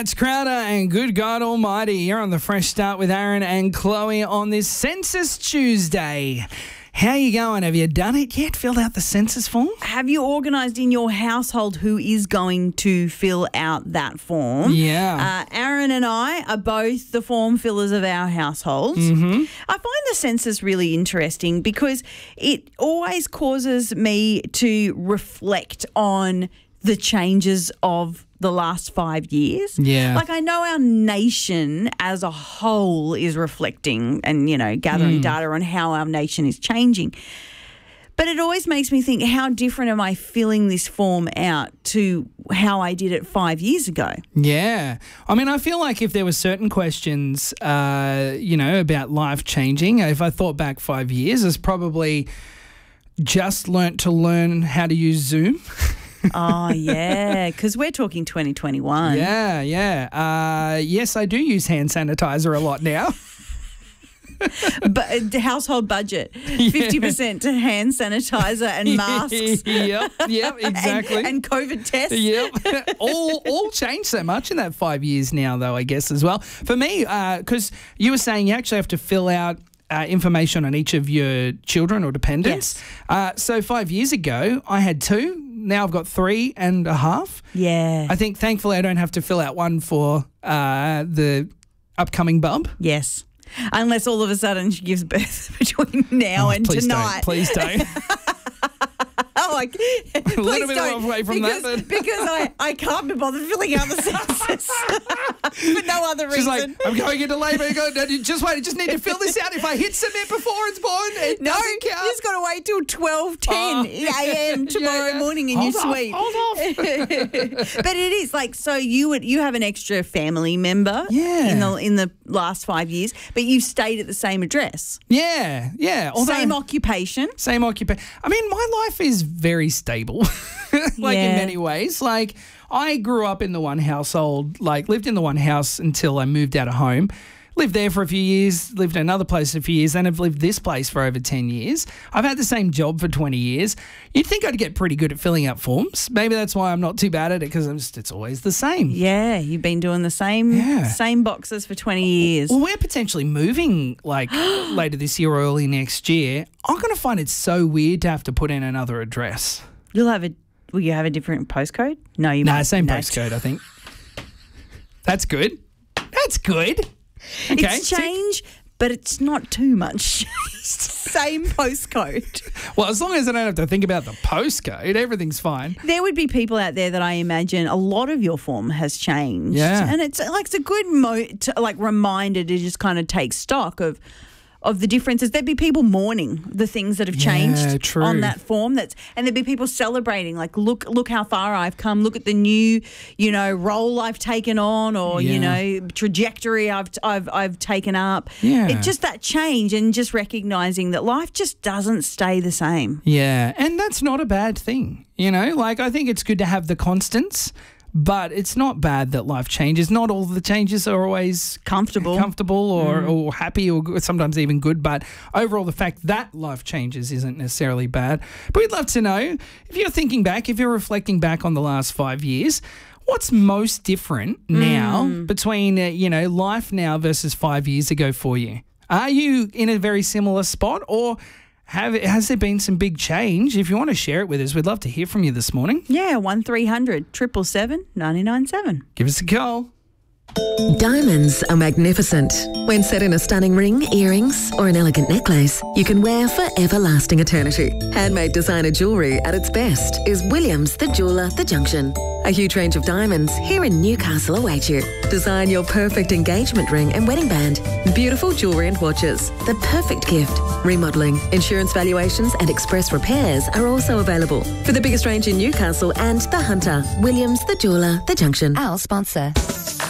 That's Crowder and Good God Almighty. You're on the Fresh Start with Aaron and Chloe on this Census Tuesday. How you going? Have you done it yet? Filled out the census form? Have you organised in your household who is going to fill out that form? Yeah. Aaron and I are both the form fillers of our households. Mm-hmm. I find the census really interesting because it always causes me to reflect on the changes of the last 5 years. Yeah. Like I know our nation as a whole is reflecting and, gathering data on how our nation is changing. But it always makes me think, how different am I filling this form out to how I did it 5 years ago? Yeah. I mean, I feel like if there were certain questions, about life changing, if I thought back 5 years, it's probably just learn how to use Zoom. Oh, yeah, because we're talking 2021. Yeah. Yes, I do use hand sanitizer a lot now. But the household budget, 50% to hand sanitizer and masks. Yep, exactly. And COVID tests. Yep. all changed so much in that 5 years now, though, I guess, as well. For me, because you were saying you actually have to fill out information on each of your children or dependents. Yes. So 5 years ago, I had 2. Now I've got 3.5. Yeah. I think thankfully I don't have to fill out one for the upcoming bub. Yes. Unless all of a sudden she gives birth between now and please tonight. Please don't. Please a little bit don't, away from that. because I can't be bothered filling out the census for no other reason. She's like, I'm going into labour. Just wait, I just need to fill this out. If I hit submit before it's born, it doesn't count. You just got to wait till 12:10 a.m. tomorrow morning and you sweep. Hold off. But it is like, so you have an extra family member in the last 5 years, but you've stayed at the same address. Yeah. Same occupation. Same occupation. I mean, my life is very stable, in many ways. Like, I grew up in the one household, lived in the one house until I moved out of home. Lived there for a few years, lived in another place a few years, then I've lived this place for over 10 years. I've had the same job for 20 years. You'd think I'd get pretty good at filling out forms. Maybe that's why I'm not too bad at it, because it's always the same. Yeah, you've been doing the same boxes for 20 years. Well, we're potentially moving later this year or early next year. I'm going to find it so weird to have to put in another address. Will you have a different postcode? No, you won't. Same postcode, I think. That's good. Okay. It's change, but it's not too much. Same postcode. Well, as long as I don't have to think about the postcode, everything's fine. There would be people out there that I imagine a lot of your form has changed. Yeah. And it's a good reminder to just kind of take stock of the differences. There'd be people mourning the things that have changed on that form. And there'd be people celebrating, like, look how far I've come. Look at the new, role I've taken on, or trajectory I've taken up. Yeah. It's just that change, and just recognizing that life just doesn't stay the same. Yeah, and that's not a bad thing. I think it's good to have the constants. But it's not bad that life changes. Not all the changes are always comfortable or happy or sometimes even good. But overall, the fact that life changes isn't necessarily bad. But we'd love to know, if you're thinking back, if you're reflecting back on the last 5 years, what's most different now between, life now versus 5 years ago for you? Are you in a very similar spot, or has there been some big change? If you want to share it with us, we'd love to hear from you this morning. Yeah, 1300 777 997. Give us a call. Diamonds are magnificent. When set in a stunning ring, earrings, or an elegant necklace, you can wear for everlasting eternity. Handmade designer jewellery at its best is Williams the Jeweller, The Junction. A huge range of diamonds here in Newcastle await you. Design your perfect engagement ring and wedding band. Beautiful jewellery and watches. The perfect gift. Remodelling, insurance valuations and express repairs are also available. For the biggest range in Newcastle and The Hunter, Williams the Jeweller, The Junction. Our sponsor.